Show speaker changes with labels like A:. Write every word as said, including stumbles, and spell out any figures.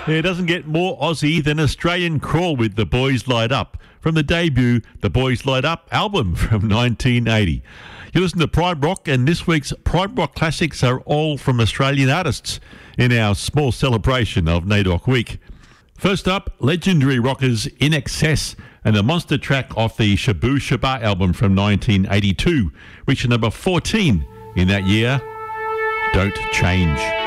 A: It doesn't get more Aussie than Australian Crawl with The Boys Light Up from the debut The Boys Light Up album from nineteen eighty. You listen to Pride Rock, and this week's Pride Rock classics are all from Australian artists in our small celebration of NAIDOC Week. First up, legendary rockers In Excess and a monster track off the Shaboo Shabba album from nineteen eighty-two, reaching number fourteen in that year, Don't Change.